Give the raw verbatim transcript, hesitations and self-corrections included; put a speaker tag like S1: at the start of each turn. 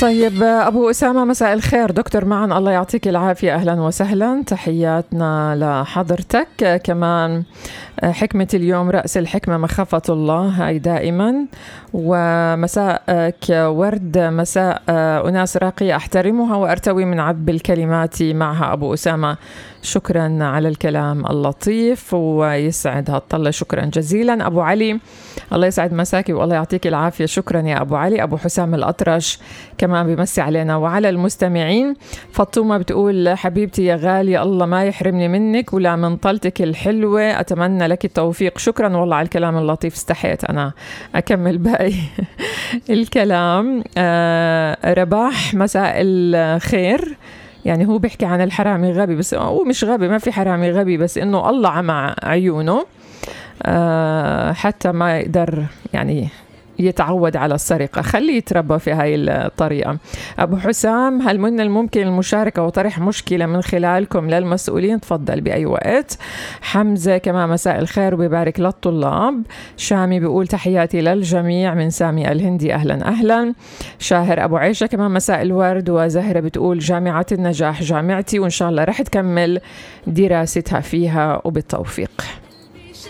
S1: طيب أبو أسامة، مساء الخير. دكتور معن، الله يعطيك العافية، أهلا وسهلا، تحياتنا لحضرتك. كمان حكمة اليوم، رأس الحكمة مخافة الله، هاي دائما. ومساءك ورد، مساء أناس راقية أحترمها وأرتوي من عذب الكلمات معها. أبو أسامة، شكرا على الكلام اللطيف ويسعد هالطلة، شكرا جزيلا. أبو علي، الله يسعد مساكي والله يعطيك العافية، شكرا يا أبو علي. أبو حسام الأطرش كمان بيمسي علينا وعلى المستمعين. فطومة بتقول حبيبتي يا غالية، الله ما يحرمني منك ولا من طلتك الحلوة، أتمنى لك التوفيق. شكرا والله على الكلام اللطيف، استحيت أنا أكمل باقي الكلام. آه رباح، مساء الخير. يعني هو بيحكي عن الحرامي غبي، بس هو مش غبي، ما في حرامي غبي، بس إنه الله عمى عيونه آه حتى ما يقدر يعني يتعود على السرقة، خليه يتربى في هاي الطريقة. أبو حسام، هل من الممكن المشاركة وطرح مشكلة من خلالكم للمسؤولين؟ تفضل بأي وقت. حمزة كمان مساء الخير وبيبارك للطلاب. شامي بيقول تحياتي للجميع من سامي الهندي، أهلا أهلا. شاهر أبو عيشة كمان مساء الورد. وزهرة بتقول جامعة النجاح جامعتي، وإن شاء الله رح تكمل دراستها فيها وبالتوفيق.